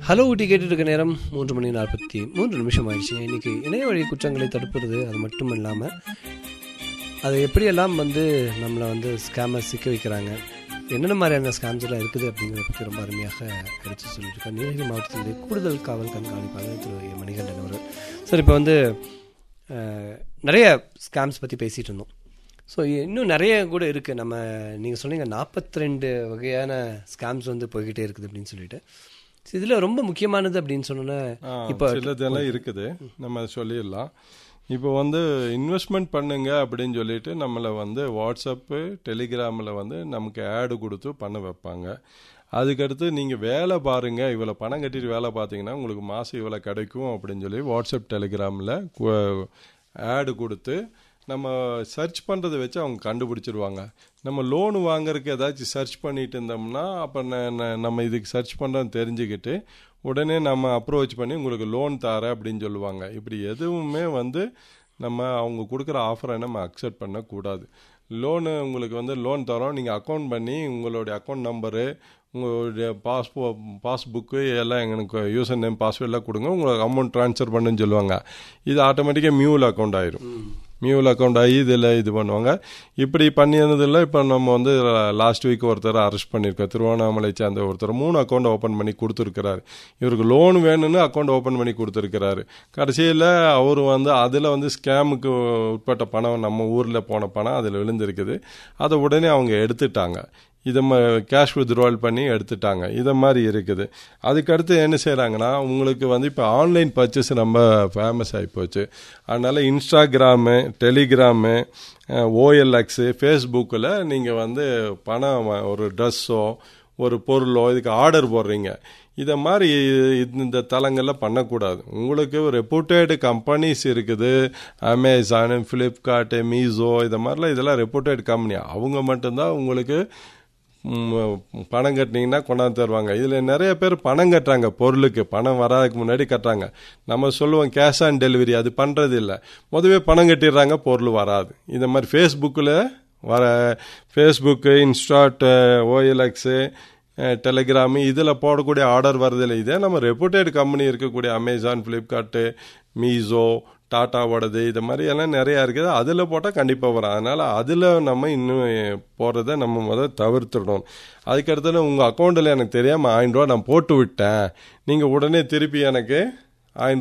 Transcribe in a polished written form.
Hello ஊட்டி கேட்டுட்டு இருக்க நேரம் 3:43 ஆயிடுச்சுங்க. இன்றைக்கி இணைய வழி குற்றங்களை தடுப்புறது அது மட்டும் இல்லாமல் அதை எப்படியெல்லாம் நம்மளை ஸ்கேமர் சிக்க வைக்கிறாங்க, என்னென்ன மாதிரியான ஸ்கேம்ஸ்லாம் இருக்குது அப்படிங்கிறத பற்றி ரொம்ப அருமையாக எடுத்து சொல்லியிருக்காங்க நீலகிரி மாவட்டத்தினுடைய கூடுதல் காவல் கண்காணிப்பாளர் திரு மணிகண்டன் அவர்கள். சார், இப்போ நிறைய ஸ்கேம்ஸ் பற்றி பேசிகிட்டு இருந்தோம். ஸோ இன்னும் நிறைய கூட இருக்குது. நீங்கள் சொன்னீங்க 42 வகையான ஸ்கேம்ஸ் போய்கிட்டே இருக்குது அப்படின்னு சொல்லிட்டு. இதில் ரொம்ப முக்கியமானது அப்படின்னு சொன்னோன்னா இப்போ சிலதெல்லாம் இருக்குது, நம்ம சொல்லிடலாம். இப்போ இன்வெஸ்ட்மெண்ட் பண்ணுங்க அப்படின்னு சொல்லிட்டு நம்மளை வாட்ஸ்அப்பு டெலிகிராமில் நமக்கு ஆடு கொடுத்து பண்ண வைப்பாங்க. அதுக்கடுத்து நீங்கள் வேலை பாருங்கள், இவ்வளோ பணம் கட்டிட்டு வேலை பார்த்தீங்கன்னா உங்களுக்கு மாதம் இவ்வளோ கிடைக்கும் அப்படின்னு சொல்லி வாட்ஸ்அப் டெலிகிராமில் ஆடு கொடுத்து நம்ம சர்ச் பண்ணுறதை வச்சு அவங்க கண்டுபிடிச்சிருவாங்க. நம்ம லோனு வாங்குறதுக்கு ஏதாச்சும் சர்ச் பண்ணிட்டு இருந்தோம்னா அப்போ நம்ம இதுக்கு சர்ச் பண்ணுறோன்னு தெரிஞ்சுக்கிட்டு உடனே நம்ம அப்ரோச் பண்ணி உங்களுக்கு லோன் தர அப்படின்னு சொல்லுவாங்க. இப்படி எதுவுமே நம்ம அவங்க கொடுக்குற ஆஃபரை நம்ம அக்செப்ட் பண்ணக்கூடாது. லோனு உங்களுக்கு லோன் தரோம், நீங்கள் அக்கௌண்ட் பண்ணி உங்களுடைய அக்கௌண்ட் நம்பரு உங்களுடைய பாஸ்புக்கு எல்லாம் எங்களுக்கு யூசர் நேம் பாஸ்வேர்டெலாம் கொடுங்க, உங்களுக்கு அமௌண்ட் ட்ரான்ஸ்ஃபர் பண்ணுன்னு சொல்லுவாங்க. இது ஆட்டோமேட்டிக்காக மியூல் அக்கௌண்ட் ஆயிரும். மியூல் அக்கௌண்ட் ஆகி இதில் இது பண்ணுவாங்க. இப்படி பண்ணினதில் இப்போ நம்ம லாஸ்ட் வீக் ஒருத்தர் அரெஸ்ட் பண்ணியிருக்கோம். திருவண்ணாமலை சேர்ந்த ஒருத்தர் 3 அக்கௌண்ட் ஓப்பன் பண்ணி கொடுத்துருக்கிறாரு. இவருக்கு லோன் வேணும்னு அக்கௌண்ட் ஓப்பன் பண்ணி கொடுத்துருக்கிறாரு. கடைசியில் அவர் அதில் ஸ்கேமுக்கு உட்பட்ட பணம், நம்ம ஊரில் போன பணம் அதில் விழுந்திருக்குது. அதை உடனே அவங்க எடுத்துட்டாங்க. இதை கேஷ் வித்ட்ராவல் பண்ணி எடுத்துட்டாங்க. இதை மாதிரி இருக்குது. அதுக்கடுத்து என்ன செய்கிறாங்கன்னா, உங்களுக்கு இப்போ ஆன்லைன் பர்ச்சேஸ் ரொம்ப ஃபேமஸ் ஆகிப்போச்சு. அதனால் இன்ஸ்டாகிராமு, டெலிகிராமு, OLX, ஃபேஸ்புக்கில் நீங்கள் பணம், ஒரு ட்ரெஸ்ஸோ ஒரு பொருளோ இதுக்கு ஆர்டர் போடுறீங்க. இதை மாதிரி இந்த தளங்களில் பண்ணக்கூடாது. உங்களுக்கு ரெப்யூட்டட் கம்பெனிஸ் இருக்குது, அமேசானு, ஃப்ளிப்கார்ட்டு, மீஷோ, இதை மாதிரிலாம் இதெல்லாம் ரெப்யூட்டட் கம்பெனி. அவங்க மட்டும்தான் உங்களுக்கு பணம் கட்டினீங்கன்னா கொண்டாந்து தருவாங்க. இதில் நிறைய பேர் பணம் கட்டுறாங்க, பொருளுக்கு பணம் வராதுக்கு முன்னாடி கட்டுறாங்க. நம்ம சொல்லுவோம் கேஷ் ஆன் டெலிவரி, அது பண்ணுறது இல்லை. முதவே பணம் கட்டிடுறாங்க, பொருள் வராது. இந்த மாதிரி ஃபேஸ்புக்கில் ஃபேஸ்புக்கு, இன்ஸ்டாட், OLX, டெலிகிராமு இதில் போடக்கூடிய ஆர்டர் வரதில்லை. இதே நம்ம ரெப்யூட்டட் கம்பெனி இருக்கக்கூடிய அமேசான், ஃப்ளிப்கார்ட்டு, மீஷோ, டாட்டாவோடது, இது மாதிரி எல்லாம் நிறையா இருக்குது. அதில் போட்டால் கண்டிப்பாக வரும். அதனால் அதில் நம்ம இன்னும் போடுறத நம்ம தவிர்த்துடணும். அதுக்கடுத்து உங்கள் அக்கௌண்ட்டில் எனக்கு தெரியாமல் 1000 ரூபா நான் போட்டு விட்டேன், நீங்கள் உடனே திருப்பி எனக்கு 1000